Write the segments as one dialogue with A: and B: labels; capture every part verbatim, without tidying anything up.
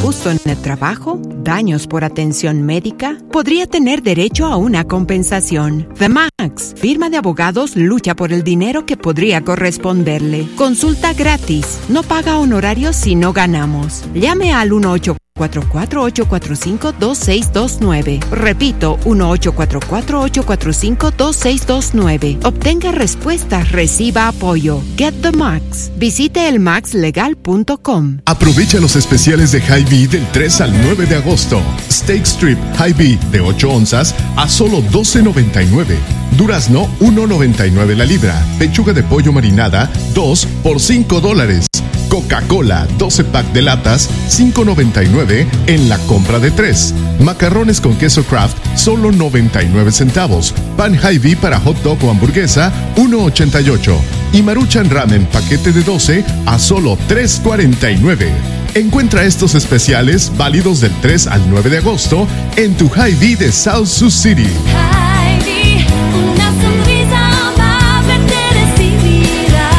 A: injusto en el trabajo, daños por atención médica, podría tener derecho a una compensación. The Max, firma de abogados, lucha por el dinero que podría corresponderle. Consulta gratis. No paga honorarios si no ganamos. Llame al uno ocho cuatro cuatro, ocho cuatro cinco, dos seis dos nueve. Repito, uno ocho cuatro cuatro, ocho cuatro cinco, dos seis dos nueve. Obtenga respuestas, reciba apoyo. Get the Max. Visite el max legal punto com.
B: Aprovecha los especiales de Hy-Vee del tres al nueve de agosto. Steak Strip Hy-Vee de ocho onzas a solo doce noventa y nueve. Durazno uno noventa y nueve la libra. Pechuga de pollo marinada dos por cinco dólares. Coca-Cola doce pack de latas cinco noventa y nueve en la compra de tres. Macarrones con queso Kraft solo noventa y nueve centavos. Pan Hy-Vee para hot dog o hamburguesa uno ochenta y ocho. Y Maruchan Ramen paquete de doce a solo tres cuarenta y nueve. Encuentra estos especiales válidos del tres al nueve de agosto en tu Hy-Vee de South Sioux City.
C: Hy-Vee, una sonrisa amable te recibirá.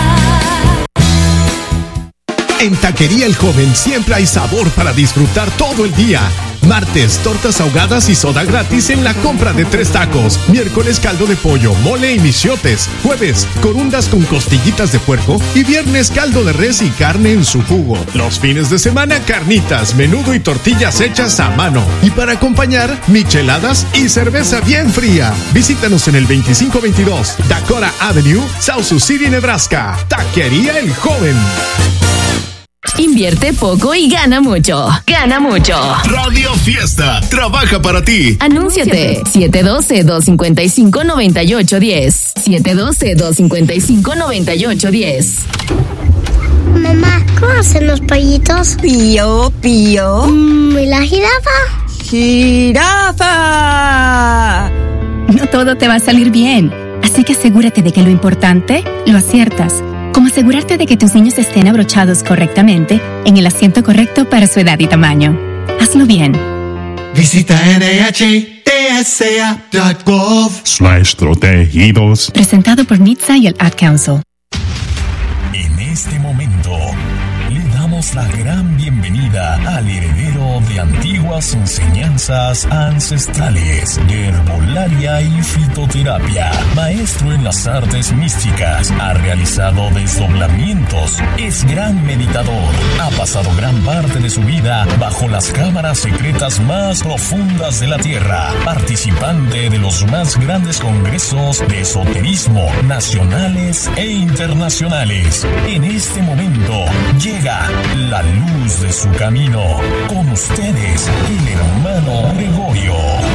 D: En Taquería El Joven siempre hay sabor para disfrutar todo el día. Martes, tortas ahogadas y soda gratis en la compra de tres tacos. Miércoles, caldo de pollo, mole y michiotes. Jueves, corundas con costillitas de puerco. Y viernes, caldo de res y carne en su jugo. Los fines de semana, carnitas, menudo y tortillas hechas a mano. Y para acompañar, micheladas y cerveza bien fría. Visítanos en el veinticinco veintidós Dakota Avenue, South Sioux City, Nebraska. Taquería El Joven.
E: Invierte poco y gana mucho. Gana mucho.
B: Radio Fiesta trabaja para ti.
E: Anúnciate. siete uno dos, dos cinco cinco, nueve ocho uno cero. siete uno dos, dos cinco cinco, nueve ocho uno cero.
F: Mamá, ¿cómo hacen los pollitos?
G: Pío, pío.
F: Mm, ¿Y la jirafa?
G: ¡Jirafa!
H: No todo te va a salir bien, así que asegúrate de que lo importante lo aciertas. Como asegurarte de que tus niños estén abrochados correctamente en el asiento correcto para su edad y tamaño. Hazlo bien.
I: Visita N H T S A punto gov
J: slash protegidos.
H: Presentado por N H T S A y el Ad Council.
K: En este momento le damos la gran bienvenida al heredero de antiguas enseñanzas ancestrales de herbolaria y fitoterapia, maestro en las artes místicas, ha realizado desdoblamientos, es gran meditador, ha pasado gran parte de su vida bajo las cámaras secretas más profundas de la tierra, participante de los más grandes congresos de esoterismo nacionales e internacionales. En este momento llega la luz de su camino. Con ustedes, el hermano Gregorio.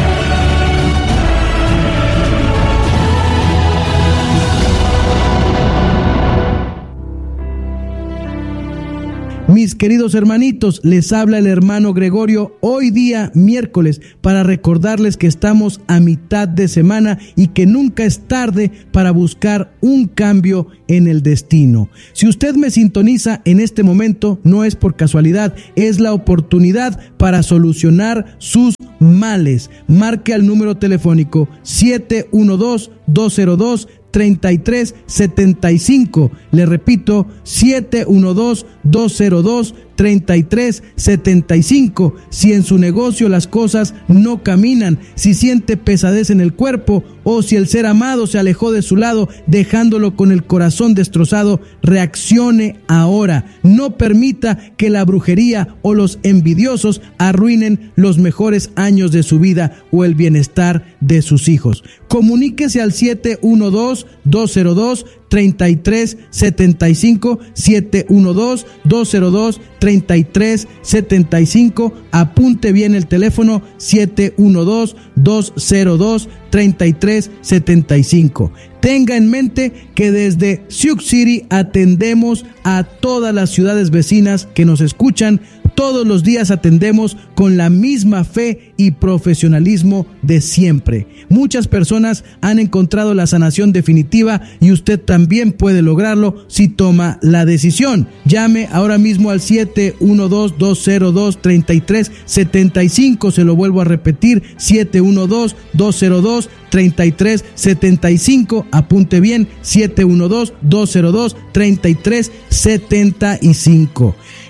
L: Mis queridos hermanitos, les habla el hermano Gregorio hoy día miércoles para recordarles que estamos a mitad de semana y que nunca es tarde para buscar un cambio en el destino. Si usted me sintoniza en este momento, no es por casualidad, es la oportunidad para solucionar sus males. Marque al número telefónico siete uno dos, dos cero dos, tres tres siete cinco. Le repito, siete uno dos, dos cero dos, tres tres siete cinco. Si en su negocio las cosas no caminan, si siente pesadez en el cuerpo o si el ser amado se alejó de su lado dejándolo con el corazón destrozado, reaccione ahora. No permita que la brujería o los envidiosos arruinen los mejores años de su vida o el bienestar de sus hijos. Comuníquese al siete uno dos, dos cero dos, tres tres siete cinco, siete uno dos, dos cero dos, tres tres siete cinco. Apunte bien el teléfono siete uno dos, dos cero dos, tres tres siete cinco. Tenga en mente que desde Sioux City atendemos a todas las ciudades vecinas que nos escuchan. Todos los días atendemos con la misma fe y profesionalismo de siempre. Muchas personas han encontrado la sanación definitiva y usted también puede lograrlo si toma la decisión. Llame ahora mismo al siete uno dos, dos cero dos, tres tres siete cinco. Se lo vuelvo a repetir, siete uno dos, dos cero dos, tres tres siete cinco. Apunte bien, siete uno dos, dos cero dos, tres tres siete cinco.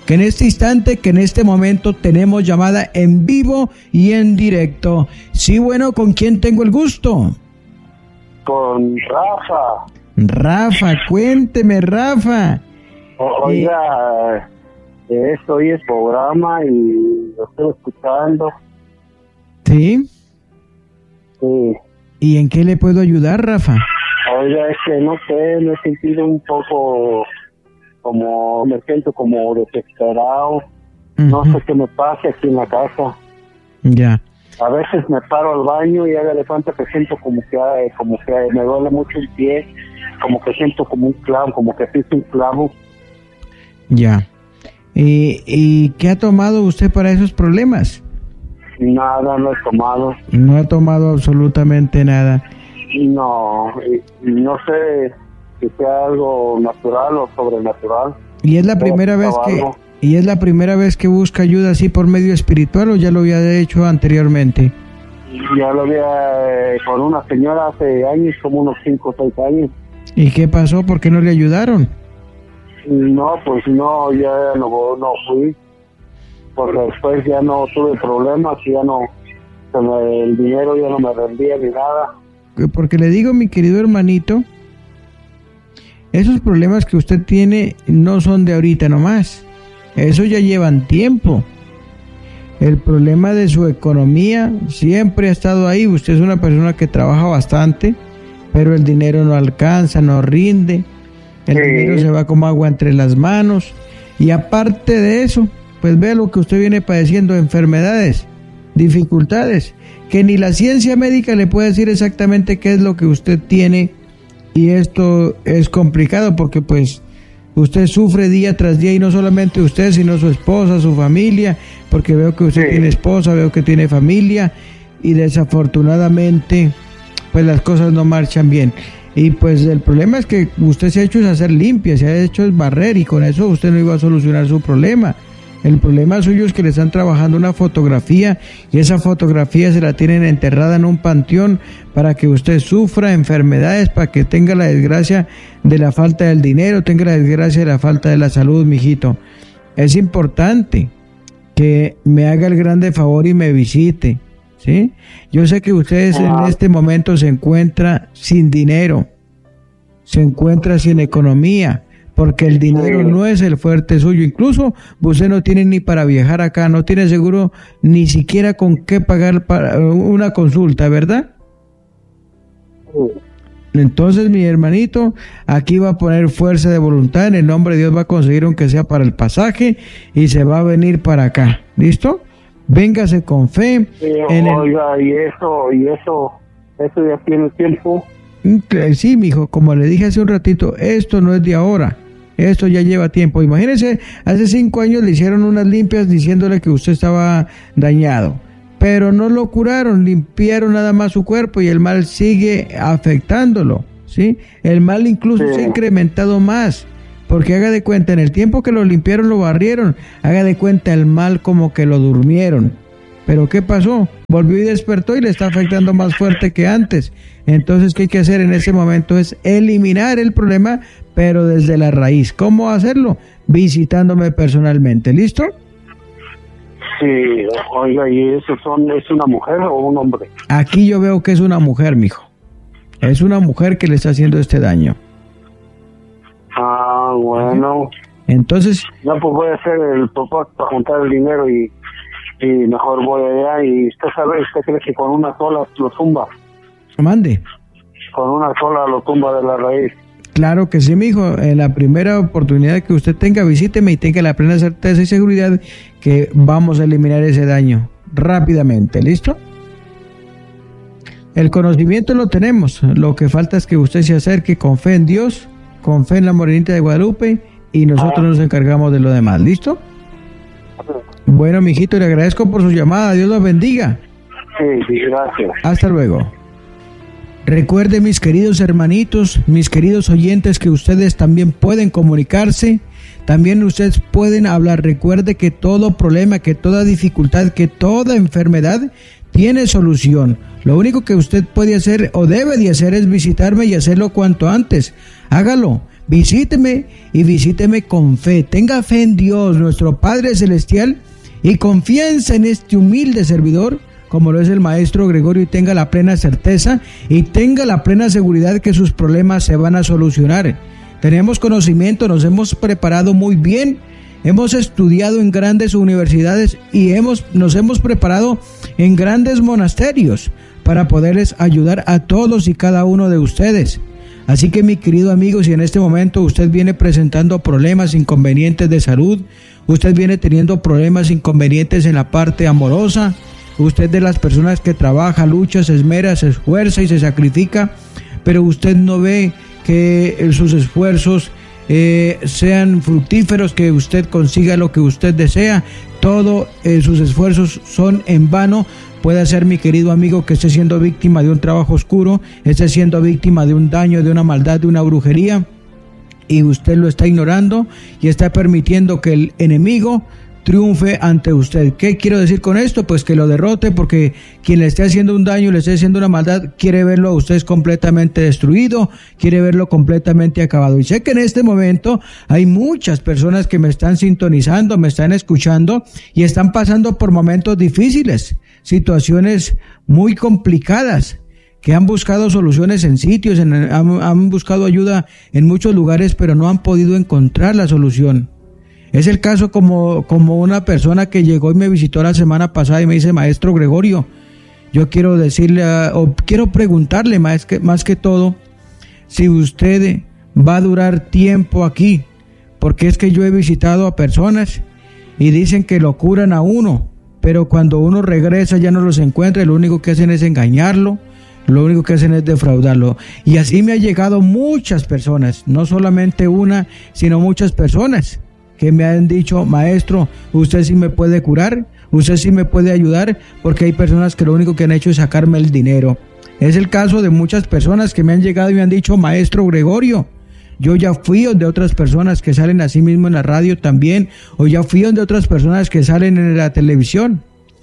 L: que en este instante, que en este momento tenemos llamada en vivo y en directo. Sí, bueno, ¿con quién tengo el gusto?
M: Con Rafa.
L: Rafa, cuénteme, Rafa.
M: O- Oiga, eh, estoy en el programa y lo estoy escuchando.
L: ¿Sí?
M: Sí.
L: ¿Y en qué le puedo ayudar, Rafa?
M: Oiga, es que no sé, me he sentido un poco como, me siento como desesperado. No sé qué me pasa aquí en la casa.
L: Ya.
M: A veces me paro al baño y haga de cuenta que siento como que, eh, como que me duele mucho el pie, como que siento como un clavo, como que piso un clavo.
L: Ya. ¿Y, ¿Y qué ha tomado usted para esos problemas?
M: Nada, no he tomado.
L: No ha tomado absolutamente nada.
M: No, y- y no sé si sea algo natural o sobrenatural.
L: ¿Y es la primera vez que
M: Algo.
L: y es la primera vez que busca ayuda así por medio espiritual o ya lo había hecho anteriormente?
M: Ya lo había eh, con una señora hace años, como unos cinco o seis años.
L: ¿Y qué pasó? ¿Por qué no le ayudaron?
M: No, pues no, ya no, no fui. Porque después ya no tuve problemas, ya no, se me- el dinero ya no me rendía ni nada.
L: Porque le digo, mi querido hermanito, esos problemas que usted tiene no son de ahorita nomás. Esos ya llevan tiempo. El problema de su economía siempre ha estado ahí. Usted es una persona que trabaja bastante, pero el dinero no alcanza, no rinde. El dinero se va como agua entre las manos. Y aparte de eso, pues vea lo que usted viene padeciendo, enfermedades, dificultades, que ni la ciencia médica le puede decir exactamente qué es lo que usted tiene. Y esto es complicado porque pues usted sufre día tras día, y no solamente usted, sino su esposa, su familia, porque veo que usted tiene esposa, veo que tiene familia, y desafortunadamente pues las cosas no marchan bien. Y pues el problema es que usted se ha hecho es hacer limpia, se ha hecho es barrer, y con eso usted no iba a solucionar su problema. El problema suyo es que le están trabajando una fotografía, y esa fotografía se la tienen enterrada en un panteón para que usted sufra enfermedades, para que tenga la desgracia de la falta del dinero, tenga la desgracia de la falta de la salud, mijito. Es importante que me haga el grande favor y me visite, ¿sí? Yo sé que usted en este momento se encuentra sin dinero, se encuentra sin economía, porque el dinero no es el fuerte suyo. Incluso usted no tiene ni para viajar acá, no tiene seguro ni siquiera con qué pagar para una consulta, ¿verdad? Entonces, mi hermanito, aquí va a poner fuerza de voluntad, en el nombre de Dios va a conseguir aunque sea para el pasaje, y se va a venir para acá, ¿listo? Véngase con fe.
M: Sí,
L: en el-
M: oiga, y eso, y eso, eso ya tiene tiempo.
L: Sí, mijo, como le dije hace un ratito, esto no es de ahora, esto ya lleva tiempo. Imagínese, hace cinco años le hicieron unas limpias diciéndole que usted estaba dañado, pero no lo curaron, limpiaron nada más su cuerpo y el mal sigue afectándolo, ¿sí? El mal incluso se ha incrementado más, porque haga de cuenta, en el tiempo que lo limpiaron, lo barrieron, haga de cuenta el mal como que lo durmieron. Pero ¿qué pasó? Volvió y despertó y le está afectando más fuerte que antes. Entonces, ¿qué hay que hacer en ese momento? Es eliminar el problema, pero desde la raíz. ¿Cómo hacerlo? Visitándome personalmente. ¿Listo?
M: Sí, oiga, ¿y eso son, es una mujer o un hombre?
L: Aquí yo veo que es una mujer, mijo. Es una mujer que le está haciendo este daño.
M: Ah, bueno.
L: Entonces,
M: No, pues voy a hacer el propósito para juntar el dinero y, y mejor voy allá. Y usted sabe, usted cree que con una sola lo tumba.
L: mande.
M: Con una sola lo tumba de la raíz.
L: Claro que sí, mijo. En la primera oportunidad que usted tenga, visíteme y tenga la plena certeza y seguridad que vamos a eliminar ese daño rápidamente. ¿Listo? El conocimiento lo tenemos. Lo que falta es que usted se acerque con fe en Dios, con fe en la Morenita de Guadalupe, y nosotros nos encargamos de lo demás. ¿Listo? Bueno, mijito, le agradezco por su llamada. Dios los bendiga.
M: Sí, sí, gracias.
L: Hasta luego. Recuerde, mis queridos hermanitos, mis queridos oyentes, que ustedes también pueden comunicarse, también ustedes pueden hablar. Recuerde que todo problema, que toda dificultad, que toda enfermedad tiene solución. Lo único que usted puede hacer o debe de hacer es visitarme y hacerlo cuanto antes. Hágalo. Visíteme y visíteme con fe. Tenga fe en Dios, nuestro Padre Celestial, y confianza en este humilde servidor, como lo es el maestro Gregorio, y tenga la plena certeza y tenga la plena seguridad que sus problemas se van a solucionar. Tenemos conocimiento, nos hemos preparado muy bien, hemos estudiado en grandes universidades y hemos, nos hemos preparado en grandes monasterios para poderles ayudar a todos y cada uno de ustedes. Así que, mi querido amigo, si en este momento usted viene presentando problemas, inconvenientes de salud, usted viene teniendo problemas, inconvenientes en la parte amorosa, usted de las personas que trabaja, lucha, se esmera, se esfuerza y se sacrifica, pero usted no ve que sus esfuerzos eh, sean fructíferos, que usted consiga lo que usted desea, todos eh, sus esfuerzos son en vano. Puede ser, mi querido amigo, que esté siendo víctima de un trabajo oscuro, esté siendo víctima de un daño, de una maldad, de una brujería, y usted lo está ignorando y está permitiendo que el enemigo triunfe ante usted. ¿Qué quiero decir con esto? Pues que lo derrote, porque quien le esté haciendo un daño, le esté haciendo una maldad, quiere verlo a usted completamente destruido, quiere verlo completamente acabado. Y sé que en este momento hay muchas personas que me están sintonizando, me están escuchando y están pasando por momentos difíciles, situaciones muy complicadas, que han buscado soluciones en sitios, en, han, han buscado ayuda en muchos lugares, pero no han podido encontrar la solución. Es el caso como, como una persona que llegó y me visitó la semana pasada y me dice: maestro Gregorio, yo quiero decirle, a, o quiero preguntarle más que, más que todo, si usted va a durar tiempo aquí, porque es que yo he visitado a personas y dicen que lo curan a uno, pero cuando uno regresa ya no los encuentra, y lo único que hacen es engañarlo, lo único que hacen es defraudarlo. Y así me han llegado muchas personas, no solamente una, sino muchas personas que me han dicho: maestro, usted sí me puede curar, usted sí me puede ayudar, porque hay personas que lo único que han hecho es sacarme el dinero. Es el caso de muchas personas que me han llegado y me han dicho: maestro Gregorio, yo ya fui donde otras personas que salen así mismo en la radio también, o ya fui donde otras personas que salen en la televisión,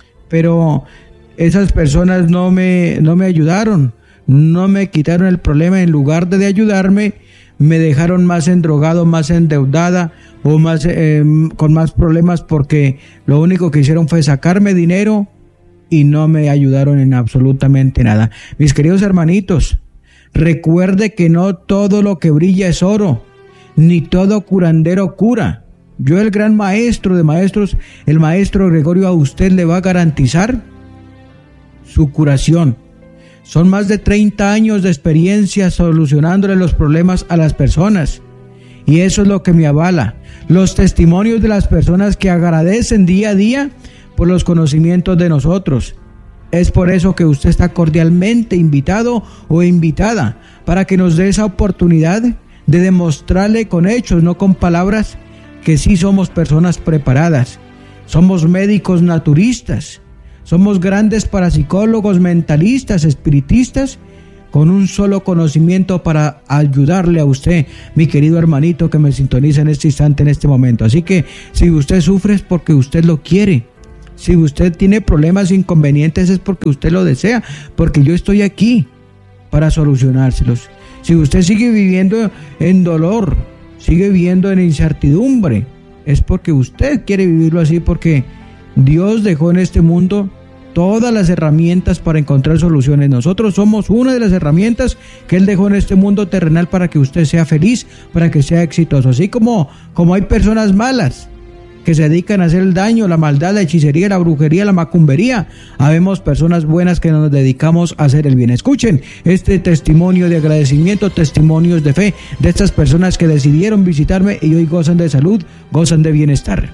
L: pero esas personas no me, no me ayudaron, no me quitaron el problema. En lugar de, de ayudarme, me dejaron más endrogado, más endeudada, o más eh, con más problemas, porque lo único que hicieron fue sacarme dinero y no me ayudaron en absolutamente nada. Mis queridos hermanitos, recuerde que no todo lo que brilla es oro, ni todo curandero cura. Yo, el gran maestro de maestros, el maestro Gregorio, a usted le va a garantizar su curación. Son más de treinta años de experiencia solucionándole los problemas a las personas, y eso es lo que me avala. Los testimonios de las personas que agradecen día a día por los conocimientos de nosotros. Es por eso que usted está cordialmente invitado o invitada, para que nos dé esa oportunidad de demostrarle con hechos, no con palabras, que sí somos personas preparadas. Somos médicos naturistas, somos grandes parapsicólogos, mentalistas, espiritistas, con un solo conocimiento para ayudarle a usted, mi querido hermanito que me sintoniza en este instante, en este momento. Así que si usted sufre es porque usted lo quiere. Si usted tiene problemas, inconvenientes, es porque usted lo desea, porque yo estoy aquí para solucionárselos. Si usted sigue viviendo en dolor, sigue viviendo en incertidumbre, es porque usted quiere vivirlo así, porque Dios dejó en este mundo todas las herramientas para encontrar soluciones. Nosotros somos una de las herramientas que Él dejó en este mundo terrenal para que usted sea feliz, para que sea exitoso. Así como, como hay personas malas que se dedican a hacer el daño, la maldad, la hechicería, la brujería, la macumbería, habemos personas buenas que nos dedicamos a hacer el bien. Escuchen este testimonio de agradecimiento, testimonios de fe de estas personas que decidieron visitarme y hoy gozan de salud, gozan de bienestar.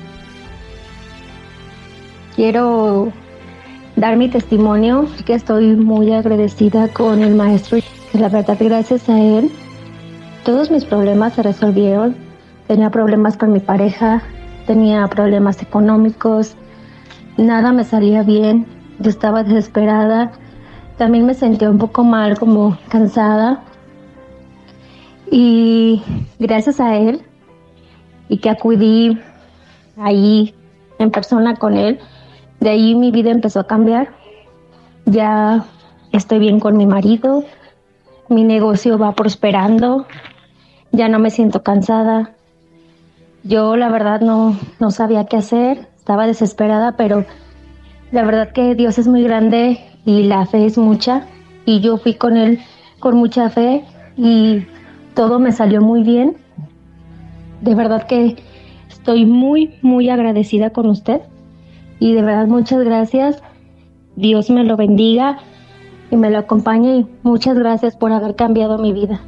N: Quiero dar mi testimonio, que estoy muy agradecida con el maestro. La verdad, gracias a él, todos mis problemas se resolvieron. Tenía problemas con mi pareja, tenía problemas económicos, nada me salía bien, yo estaba desesperada, también me sentía un poco mal, como cansada. Y gracias a él, y que acudí ahí en persona con él, de ahí mi vida empezó a cambiar. Ya estoy bien con mi marido, mi negocio va prosperando, ya no me siento cansada. Yo la verdad no, no sabía qué hacer, estaba desesperada, pero la verdad que Dios es muy grande y la fe es mucha, y yo fui con Él con mucha fe y todo me salió muy bien. De verdad que estoy muy, muy agradecida con usted y de verdad muchas gracias. Dios me lo bendiga y me lo acompañe y muchas gracias por haber cambiado mi vida.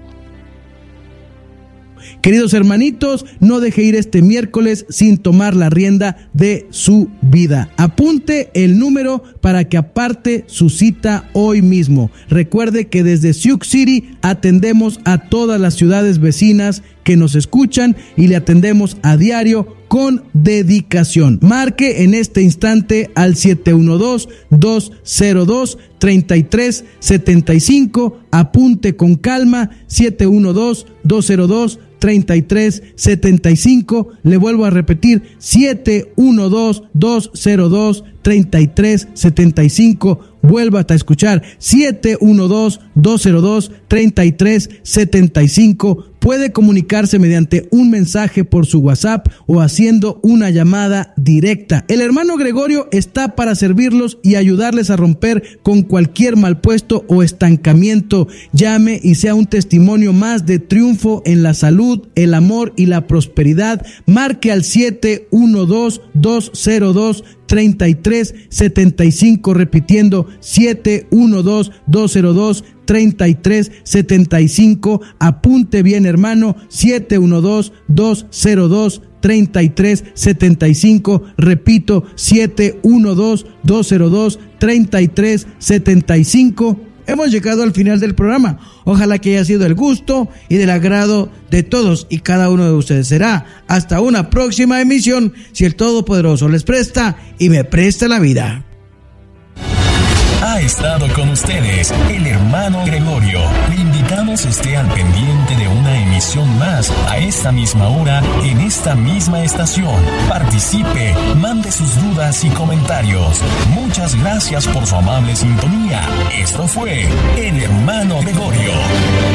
L: Queridos hermanitos, no deje ir este miércoles sin tomar la rienda de su vida. Apunte el número para que aparte su cita hoy mismo. Recuerde que desde Sioux City atendemos a todas las ciudades vecinas que nos escuchan y le atendemos a diario con dedicación. Marque en este instante al siete uno dos, dos cero dos, tres tres siete cinco. Apunte con calma, siete uno dos, dos cero dos, tres tres siete cinco. Le vuelvo a repetir, siete uno dos, dos cero dos, tres tres siete cinco. Vuelva a escuchar, siete uno dos, dos cero dos, tres tres siete cinco. Puede comunicarse mediante un mensaje por su WhatsApp o haciendo una llamada directa. El hermano Gregorio está para servirlos y ayudarles a romper con cualquier mal puesto o estancamiento. Llame y sea un testimonio más de triunfo en la salud, el amor y la prosperidad. Marque al siete uno dos, dos cero dos, tres tres siete cinco, repitiendo siete uno dos, dos cero dos, tres tres siete cinco. Apunte bien, hermano, siete uno dos, dos cero dos, tres tres siete cinco. Repito, siete uno dos, dos cero dos, tres tres siete cinco. Hemos llegado al final del programa. Ojalá que haya sido del gusto y del agrado de todos y cada uno de ustedes. Será hasta una próxima emisión, si el Todopoderoso les presta y me presta la vida.
K: Ha estado con ustedes el hermano Gregorio. Le invitamos a esté al pendiente de una emisión más a esta misma hora en esta misma estación. Participe, mande sus dudas y comentarios. Muchas gracias por su amable sintonía. Esto fue el hermano Gregorio.